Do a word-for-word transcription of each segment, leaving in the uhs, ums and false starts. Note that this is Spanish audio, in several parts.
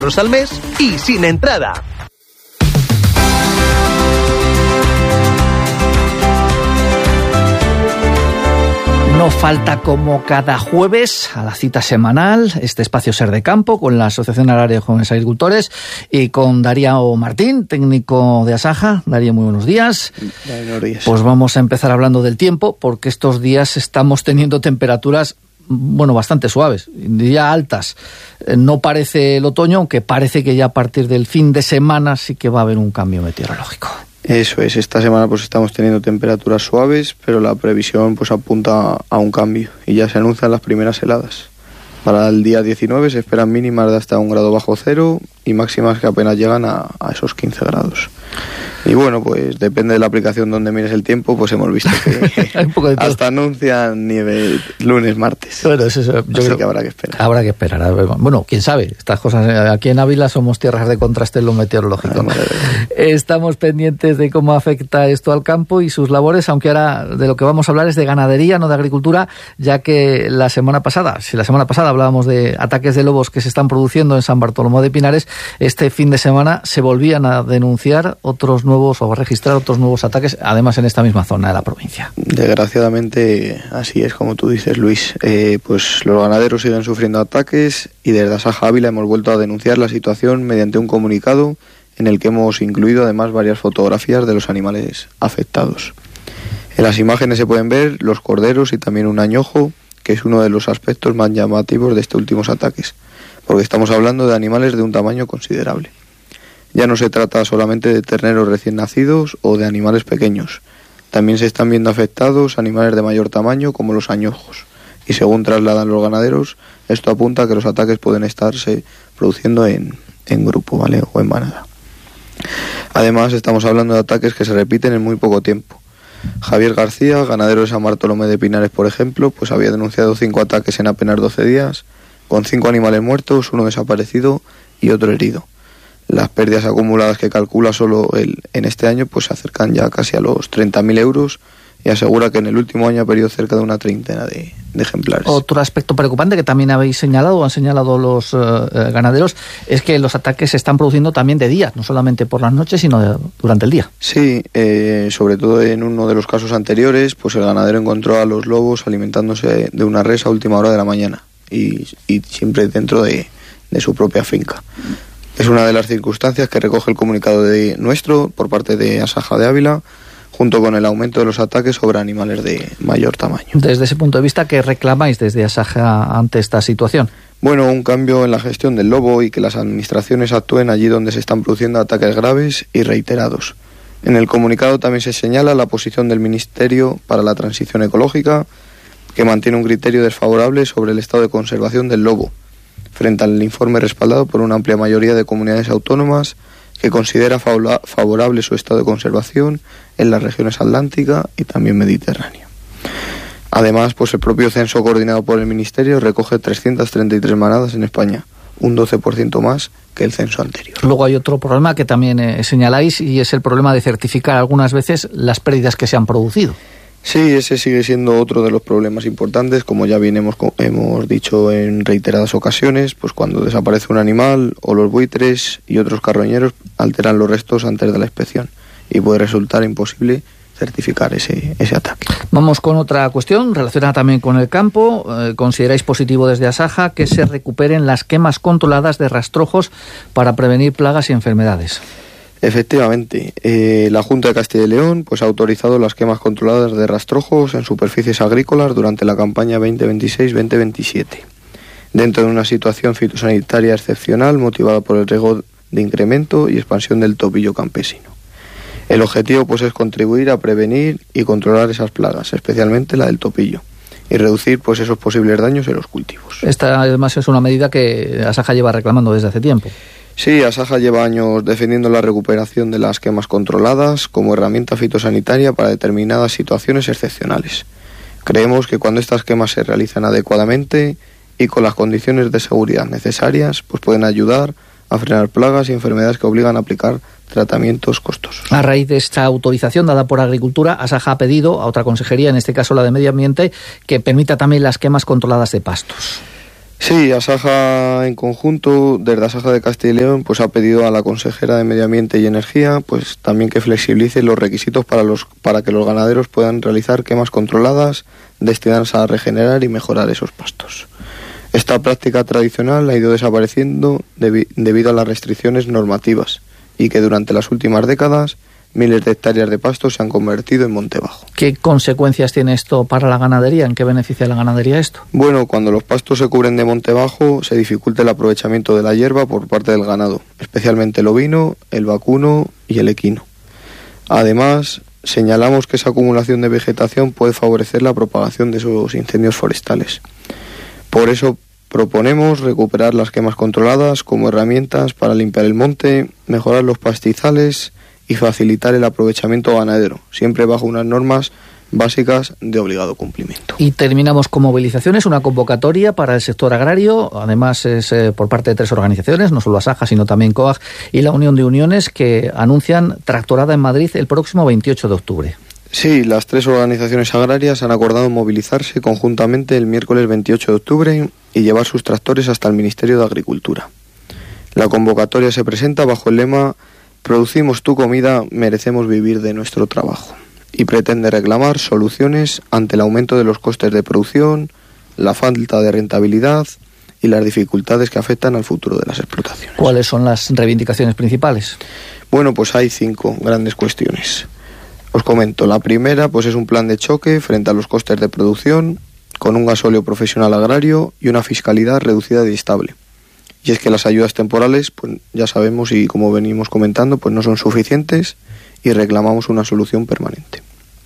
al mes y sin entrada. No falta, como cada jueves, a la cita semanal, este espacio Ser de Campo con la Asociación Agraria de Jóvenes Agricultores y con Darío Martín, técnico de Asaja. Darío, muy buenos días. Buenos días. Pues vamos a empezar hablando del tiempo, porque estos días estamos teniendo temperaturas, bueno, bastante suaves, ya altas. No parece el otoño, aunque parece que ya a partir del fin de semana sí que va a haber un cambio meteorológico. Eso es, esta semana pues estamos teniendo temperaturas suaves, pero la previsión pues apunta a un cambio y ya se anuncian las primeras heladas. Para el día diecinueve se esperan mínimas de hasta un grado bajo cero y máximas que apenas llegan a, a esos quince grados. Y bueno, pues depende de la aplicación donde mires el tiempo, pues hemos visto que un poco de hasta anuncian nieve lunes, martes. Bueno, eso, eso, yo Así creo que habrá que esperar. Habrá que esperar. A ver, bueno, quién sabe, estas cosas, aquí en Ávila somos tierras de contraste en lo meteorológico. Ah, Estamos pendientes de cómo afecta esto al campo y sus labores, aunque ahora de lo que vamos a hablar es de ganadería, no de agricultura, ya que la semana pasada, si la semana pasada hablábamos de ataques de lobos que se están produciendo en San Bartolomé de Pinares, este fin de semana se volvían a denunciar otros nuevos o a registrar otros nuevos ataques, además en esta misma zona de la provincia. Desgraciadamente así es, como tú dices, Luis. Eh, pues los ganaderos siguen sufriendo ataques y desde Asaja Ávila hemos vuelto a denunciar la situación mediante un comunicado en el que hemos incluido además varias fotografías de los animales afectados. En las imágenes se pueden ver los corderos y también un añojo, que es uno de los aspectos más llamativos de estos últimos ataques, porque estamos hablando de animales de un tamaño considerable. Ya no se trata solamente de terneros recién nacidos o de animales pequeños. También se están viendo afectados animales de mayor tamaño como los añojos. Y según trasladan los ganaderos, esto apunta a que los ataques pueden estarse produciendo en, en grupo, ¿vale? O en manada. Además, estamos hablando de ataques que se repiten en muy poco tiempo. Javier García, ganadero de San Bartolomé de Pinares, por ejemplo, pues había denunciado cinco ataques en apenas doce días, con cinco animales muertos, uno desaparecido y otro herido. Las pérdidas acumuladas que calcula solo él en este año pues se acercan ya casi a los treinta mil euros y asegura que en el último año ha perdido cerca de una treintena de, de ejemplares. Otro aspecto preocupante que también habéis señalado o han señalado los eh, ganaderos es que los ataques se están produciendo también de día, no solamente por las noches, sino de, durante el día. Sí, eh, sobre todo en uno de los casos anteriores, pues el ganadero encontró a los lobos alimentándose de una res a última hora de la mañana y, y siempre dentro de, de su propia finca. Es una de las circunstancias que recoge el comunicado de nuestro por parte de Asaja de Ávila, junto con el aumento de los ataques sobre animales de mayor tamaño. Desde ese punto de vista, ¿qué reclamáis desde Asaja ante esta situación? Bueno, un cambio en la gestión del lobo y que las administraciones actúen allí donde se están produciendo ataques graves y reiterados. En el comunicado también se señala la posición del Ministerio para la Transición Ecológica, que mantiene un criterio desfavorable sobre el estado de conservación del lobo, frente al informe respaldado por una amplia mayoría de comunidades autónomas que considera favorable su estado de conservación en las regiones atlántica y también mediterránea. Además, pues el propio censo coordinado por el Ministerio recoge trescientas treinta y tres manadas en España, un doce por ciento más que el censo anterior. Luego hay otro problema que también eh, señaláis y es el problema de certificar algunas veces las pérdidas que se han producido. Sí, ese sigue siendo otro de los problemas importantes, como ya bien hemos, hemos dicho en reiteradas ocasiones, pues cuando desaparece un animal o los buitres y otros carroñeros alteran los restos antes de la inspección y puede resultar imposible certificar ese, ese ataque. Vamos con otra cuestión relacionada también con el campo. Eh, ¿Consideráis positivo desde Asaja que se recuperen las quemas controladas de rastrojos para prevenir plagas y enfermedades? Efectivamente, eh, la Junta de Castilla y León pues, ha autorizado las quemas controladas de rastrojos en superficies agrícolas durante la campaña veinte veintiséis veinte veintisiete, dentro de una situación fitosanitaria excepcional motivada por el riesgo de incremento y expansión del topillo campesino. El objetivo pues, es contribuir a prevenir y controlar esas plagas, especialmente la del topillo, y reducir pues, esos posibles daños en los cultivos. Esta además es una medida que Asaja lleva reclamando desde hace tiempo. Sí, Asaja lleva años defendiendo la recuperación de las quemas controladas como herramienta fitosanitaria para determinadas situaciones excepcionales. Creemos que cuando estas quemas se realizan adecuadamente y con las condiciones de seguridad necesarias, pues pueden ayudar a frenar plagas y enfermedades que obligan a aplicar tratamientos costosos. A raíz de esta autorización dada por Agricultura, Asaja ha pedido a otra consejería, en este caso la de Medio Ambiente, que permita también las quemas controladas de pastos. Sí, Asaja en conjunto, desde Asaja de Castilla y León, pues ha pedido a la consejera de Medio Ambiente y Energía, pues también que flexibilice los requisitos para los para que los ganaderos puedan realizar quemas controladas destinadas a regenerar y mejorar esos pastos. Esta práctica tradicional ha ido desapareciendo debi- debido a las restricciones normativas y que durante las últimas décadas miles de hectáreas de pastos se han convertido en monte bajo. ¿Qué consecuencias tiene esto para la ganadería? ¿En qué beneficia a la ganadería esto? Bueno, cuando los pastos se cubren de monte bajo, se dificulta el aprovechamiento de la hierba por parte del ganado, especialmente el ovino, el vacuno y el equino. Además, señalamos que esa acumulación de vegetación puede favorecer la propagación de esos incendios forestales. Por eso proponemos recuperar las quemas controladas como herramientas para limpiar el monte, mejorar los pastizales y facilitar el aprovechamiento ganadero, siempre bajo unas normas básicas de obligado cumplimiento. Y terminamos con movilizaciones, una convocatoria para el sector agrario, además es eh, por parte de tres organizaciones, no solo Asaja, sino también COAG y la Unión de Uniones, que anuncian tractorada en Madrid el próximo veintiocho de octubre. Sí, las tres organizaciones agrarias han acordado movilizarse conjuntamente el miércoles veintiocho de octubre y llevar sus tractores hasta el Ministerio de Agricultura. La convocatoria se presenta bajo el lema "Producimos tu comida, merecemos vivir de nuestro trabajo", y pretende reclamar soluciones ante el aumento de los costes de producción, la falta de rentabilidad y las dificultades que afectan al futuro de las explotaciones. ¿Cuáles son las reivindicaciones principales? Bueno, pues hay cinco grandes cuestiones. Os comento, la primera pues es un plan de choque frente a los costes de producción, con un gasóleo profesional agrario y una fiscalidad reducida y estable. Y es que las ayudas temporales, pues ya sabemos y como venimos comentando, pues no son suficientes y reclamamos una solución permanente.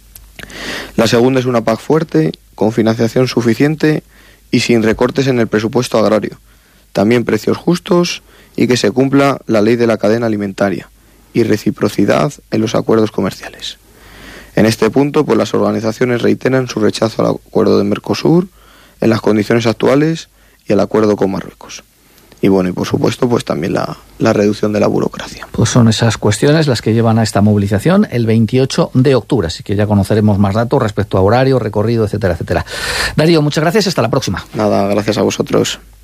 La segunda es una P A C fuerte, con financiación suficiente y sin recortes en el presupuesto agrario. También precios justos y que se cumpla la ley de la cadena alimentaria y reciprocidad en los acuerdos comerciales. En este punto, pues las organizaciones reiteran su rechazo al acuerdo de Mercosur en las condiciones actuales y al acuerdo con Marruecos. Y bueno, y por supuesto, pues también la, la reducción de la burocracia. Pues son esas cuestiones las que llevan a esta movilización el veintiocho de octubre, así que ya conoceremos más datos respecto a horario, recorrido, etcétera, etcétera. Darío, muchas gracias, hasta la próxima. Nada, gracias a vosotros.